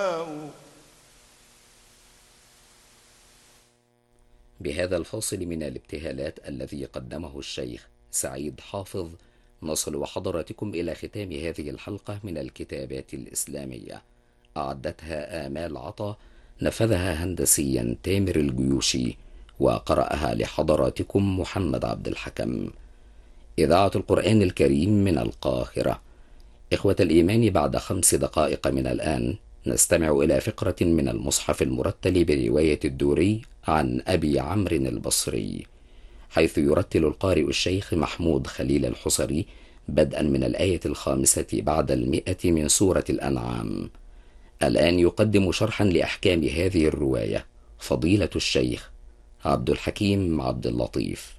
بهذا الفاصل من الابتهالات الذي قدمه الشيخ سعيد حافظ نصل وحضراتكم إلى ختام هذه الحلقة من الكتابات الإسلامية، أعدتها آمال عطا، نفذها هندسيا تامر الجيوشي، وقرأها لحضراتكم محمد عبد الحكم. إذاعة القرآن الكريم من القاهرة. إخوة الإيمان، بعد 5 دقائق من الآن نستمع إلى فقرة من المصحف المرتل برواية الدوري عن أبي عمرو البصري، حيث يرتل القارئ الشيخ محمود خليل الحصري بدءا من الآية 5 بعد 100 من سورة الأنعام. الآن يقدم شرحا لأحكام هذه الرواية فضيلة الشيخ عبد الحكيم عبد اللطيف.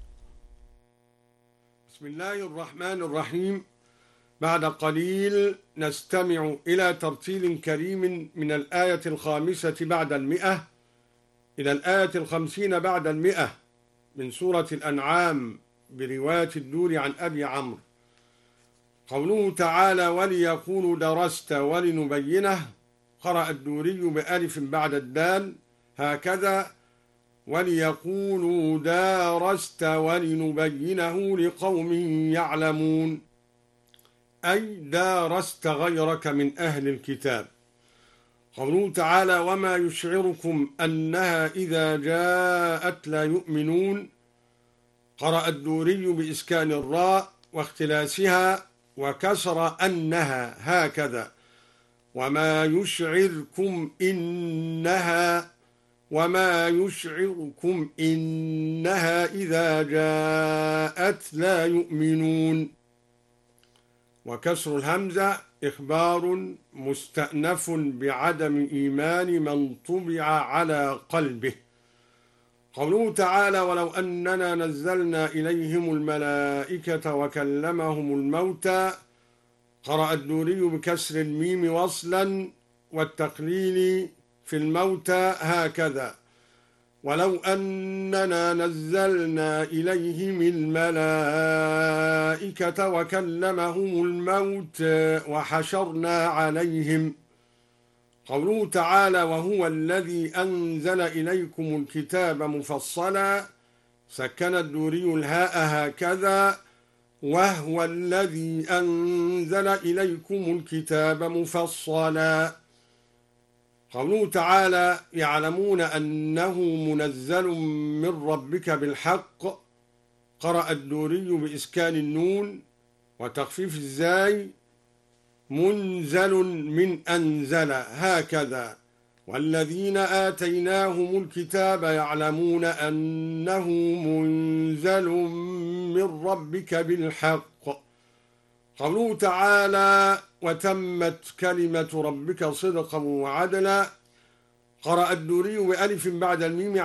بسم الله الرحمن الرحيم. بعد قليل نستمع إلى ترتيل كريم من الآية 5 بعد 100 إلى الآية 50 بعد 100 من سورة الأنعام برواية الدور عن أبي عمرو. قوله تعالى: وليقولوا درست ولنبينه، قرأ الدوري بألف بعد الدال هكذا: وليقولوا درست ولنبينه لقوم يعلمون، أي دارست غيرك من أهل الكتاب. قوله تعالى: وما يشعركم أنها إذا جاءت لا يؤمنون، قرأ الدوري بإسكان الراء واختلاسها وكسر أنها هكذا: وما يشعركم إنها إذا جاءت لا يؤمنون. وكسر الهمزة إخبار مستأنف بعدم إيمان من طبع على قلبه. قوله تعالى: ولو أننا نزلنا إليهم الملائكة وكلمهم الموتى، قرأ الدوري بكسر الميم وصلا والتقليل في الموتى هكذا: ولو أننا نزلنا إليهم الملائكة وكلمهم الموت وحشرنا عليهم. قوله تعالى: وهو الذي أنزل إليكم الكتاب مفصلا، سكن الدوري الهاء هكذا: وهو الذي أنزل إليكم الكتاب مفصلا. قوله تعالى: يعلمون أنه منزل من ربك بالحق، قرأ الدوري بإسكان النون وتخفيف الزاي: منزل من أنزل هكذا. والذين آتيناهم الكتاب يعلمون أنه منزل من ربك بالحق. قوله تعالى: وتمت كلمة ربك صدقا وعدلا، قرأ الدوري بألف بعد الميم